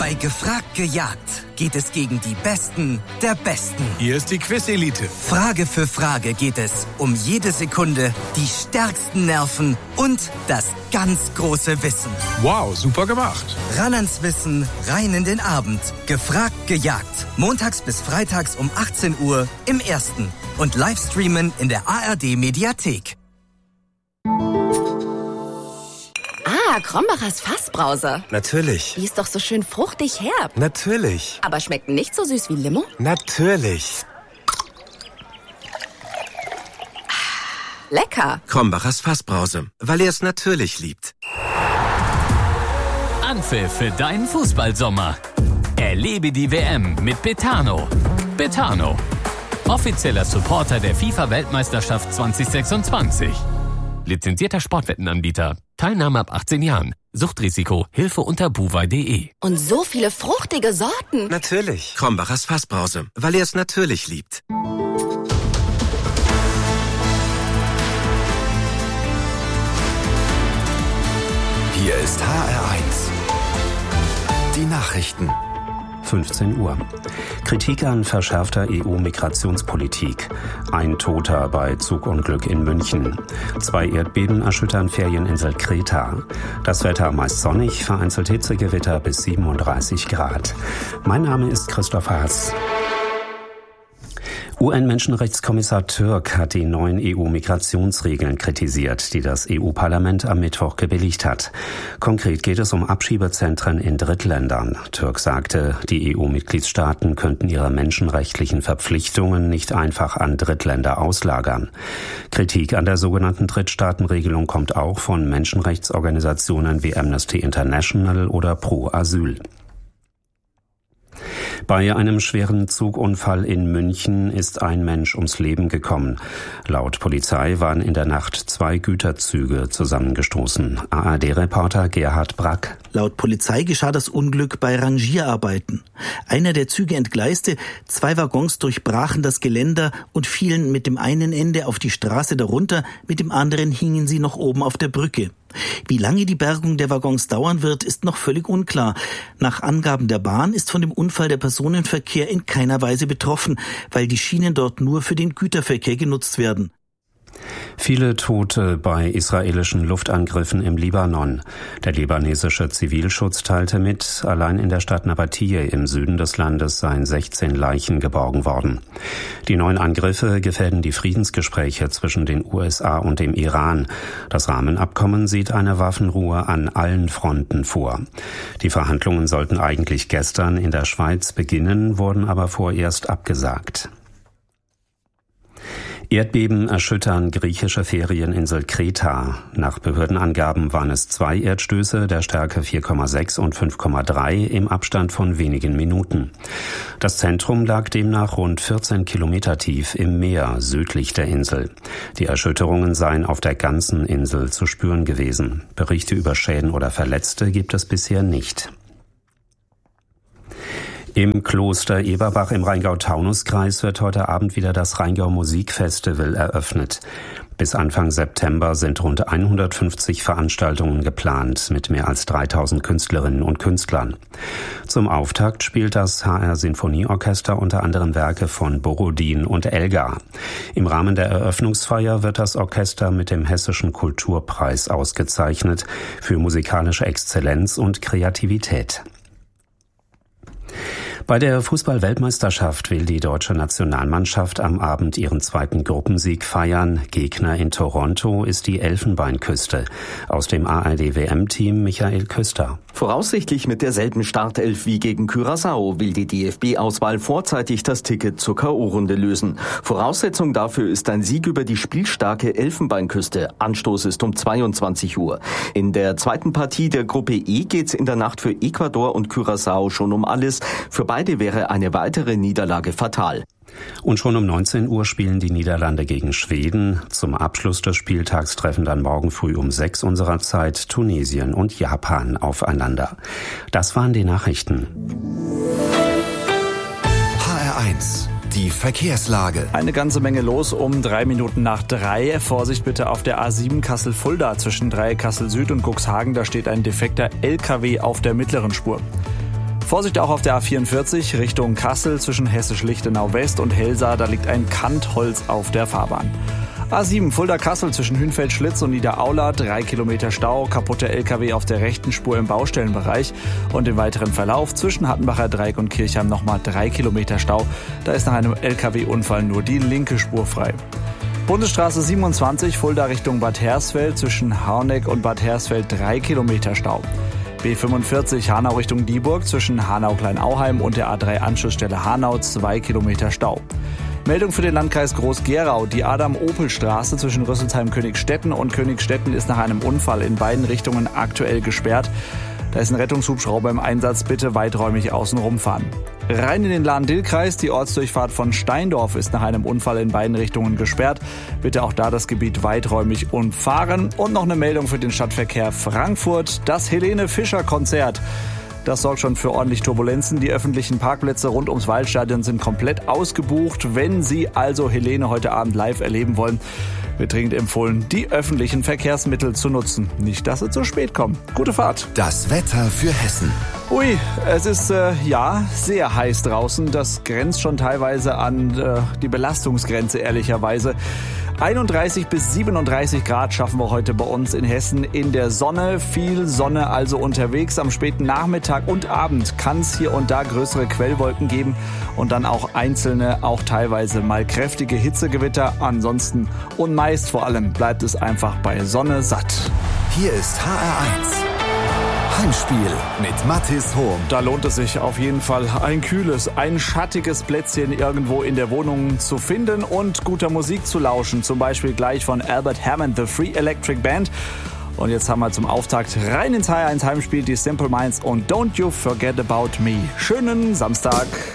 Bei Gefragt gejagt geht es gegen die Besten der Besten. Hier ist die Quiz-Elite. Frage für Frage geht es um jede Sekunde, die stärksten Nerven und das ganz große Wissen. Wow, super gemacht. Ran ans Wissen, rein in den Abend. Gefragt gejagt. Montags bis freitags um 18 Uhr im Ersten. Und Livestreamen in der ARD-Mediathek. Krombacher Fassbrause. Natürlich. Die ist doch so schön fruchtig herb. Natürlich. Aber schmeckt nicht so süß wie Limo? Natürlich. Lecker. Krombachers Fassbrause, weil er es natürlich liebt. Anpfiff für deinen Fußballsommer. Erlebe die WM mit Betano. Betano, offizieller Supporter der FIFA-Weltmeisterschaft 2026. Lizenzierter Sportwettenanbieter. Teilnahme ab 18 Jahren. Suchtrisiko. Hilfe unter buwei.de. Und so viele fruchtige Sorten. Natürlich. Krombachers Fassbrause, weil er es natürlich liebt. Hier ist HR1. Die Nachrichten. 15 Uhr. Kritik an verschärfter EU-Migrationspolitik. Ein Toter bei Zugunglück in München. 2 Erdbeben erschüttern Ferieninsel Kreta. Das Wetter meist sonnig, vereinzelt Hitzegewitter bis 37 Grad. Mein Name ist Christoph Haas. UN-Menschenrechtskommissar Türk hat die neuen EU-Migrationsregeln kritisiert, die das EU-Parlament am Mittwoch gebilligt hat. Konkret geht es um Abschiebezentren in Drittländern. Türk sagte, die EU-Mitgliedstaaten könnten ihre menschenrechtlichen Verpflichtungen nicht einfach an Drittländer auslagern. Kritik an der sogenannten Drittstaatenregelung kommt auch von Menschenrechtsorganisationen wie Amnesty International oder Pro Asyl. Bei einem schweren Zugunfall in München ist ein Mensch ums Leben gekommen. Laut Polizei waren in der Nacht 2 Güterzüge zusammengestoßen. ARD-Reporter Gerhard Brack. Laut Polizei geschah das Unglück bei Rangierarbeiten. Einer der Züge entgleiste, 2 Waggons durchbrachen das Geländer und fielen mit dem einen Ende auf die Straße darunter, mit dem anderen hingen sie noch oben auf der Brücke. Wie lange die Bergung der Waggons dauern wird, ist noch völlig unklar. Nach Angaben der Bahn ist von dem Unfall der Personenverkehr in keiner Weise betroffen, weil die Schienen dort nur für den Güterverkehr genutzt werden. Viele Tote bei israelischen Luftangriffen im Libanon. Der libanesische Zivilschutz teilte mit, allein in der Stadt Nabatiyeh im Süden des Landes seien 16 Leichen geborgen worden. Die neuen Angriffe gefährden die Friedensgespräche zwischen den USA und dem Iran. Das Rahmenabkommen sieht eine Waffenruhe an allen Fronten vor. Die Verhandlungen sollten eigentlich gestern in der Schweiz beginnen, wurden aber vorerst abgesagt. Erdbeben erschüttern griechische Ferieninsel Kreta. Nach Behördenangaben waren es 2 Erdstöße der Stärke 4,6 und 5,3 im Abstand von wenigen Minuten. Das Zentrum lag demnach rund 14 Kilometer tief im Meer südlich der Insel. Die Erschütterungen seien auf der ganzen Insel zu spüren gewesen. Berichte über Schäden oder Verletzte gibt es bisher nicht. Im Kloster Eberbach im Rheingau-Taunus-Kreis wird heute Abend wieder das Rheingau-Musikfestival eröffnet. Bis Anfang September sind rund 150 Veranstaltungen geplant mit mehr als 3000 Künstlerinnen und Künstlern. Zum Auftakt spielt das HR-Sinfonieorchester unter anderem Werke von Borodin und Elgar. Im Rahmen der Eröffnungsfeier wird das Orchester mit dem Hessischen Kulturpreis ausgezeichnet für musikalische Exzellenz und Kreativität. Bei der Fußball-Weltmeisterschaft will die deutsche Nationalmannschaft am Abend ihren 2. Gruppensieg feiern. Gegner in Toronto ist die Elfenbeinküste. Aus dem ARD-WM-Team Michael Küster. Voraussichtlich mit derselben Startelf wie gegen Curaçao will die DFB-Auswahl vorzeitig das Ticket zur K.O.-Runde lösen. Voraussetzung dafür ist ein Sieg über die spielstarke Elfenbeinküste. Anstoß ist um 22 Uhr. In der zweiten Partie der Gruppe E geht's in der Nacht für Ecuador und Curaçao schon um alles. Für beide wäre eine weitere Niederlage fatal. Und schon um 19 Uhr spielen die Niederlande gegen Schweden. Zum Abschluss des Spieltags treffen dann morgen früh um 6 unserer Zeit Tunesien und Japan aufeinander. Das waren die Nachrichten. HR1. Die Verkehrslage. Eine ganze Menge los um 3 Minuten nach 3. Vorsicht bitte auf der A7 Kassel-Fulda zwischen Dreieck Kassel Süd und Cuxhagen. Da steht ein defekter LKW auf der mittleren Spur. Vorsicht auch auf der A44 Richtung Kassel zwischen Hessisch-Lichtenau West und Helsa. Da liegt ein Kantholz auf der Fahrbahn. A7 Fulda-Kassel zwischen Hünfeld-Schlitz und Niederaula, 3 Kilometer Stau, kaputter LKW auf der rechten Spur im Baustellenbereich und im weiteren Verlauf zwischen Hattenbacher Dreieck und Kirchheim nochmal 3 Kilometer Stau. Da ist nach einem LKW-Unfall nur die linke Spur frei. Bundesstraße 27 Fulda Richtung Bad Hersfeld zwischen Harneck und Bad Hersfeld 3 Kilometer Stau. B45 Hanau Richtung Dieburg zwischen Hanau-Kleinauheim und der A3 Anschlussstelle Hanau 2 Kilometer Stau. Meldung für den Landkreis Groß-Gerau. Die Adam-Opel-Straße zwischen Rüsselsheim-Königstetten und Königstetten ist nach einem Unfall in beiden Richtungen aktuell gesperrt. Da ist ein Rettungshubschrauber im Einsatz. Bitte weiträumig außen rumfahren. Rein in den Lahn-Dill-Kreis. Die Ortsdurchfahrt von Steindorf ist nach einem Unfall in beiden Richtungen gesperrt. Bitte auch da das Gebiet weiträumig umfahren. Und noch eine Meldung für den Stadtverkehr Frankfurt. Das Helene-Fischer-Konzert. Das sorgt schon für ordentlich Turbulenzen. Die öffentlichen Parkplätze rund ums Waldstadion sind komplett ausgebucht. Wenn Sie also Helene heute Abend live erleben wollen, wird dringend empfohlen, die öffentlichen Verkehrsmittel zu nutzen. Nicht, dass Sie zu spät kommen. Gute Fahrt. Das Wetter für Hessen. Ui, es ist sehr heiß draußen. Das grenzt schon teilweise an die Belastungsgrenze, ehrlicherweise. 31 bis 37 Grad schaffen wir heute bei uns in Hessen in der Sonne. Viel Sonne also unterwegs. Am späten Nachmittag und Abend kann es hier und da größere Quellwolken geben und dann auch einzelne, auch teilweise mal kräftige Hitzegewitter. Ansonsten und meist vor allem bleibt es einfach bei Sonne satt. Hier ist HR1. Heimspiel mit Mathis Hohm. Da lohnt es sich auf jeden Fall, ein kühles, ein schattiges Plätzchen irgendwo in der Wohnung zu finden und guter Musik zu lauschen. Zum Beispiel gleich von Albert Hammond, The Free Electric Band. Und jetzt haben wir zum Auftakt rein ins HR1 Heimspiel die Simple Minds und Don't You Forget About Me. Schönen Samstag.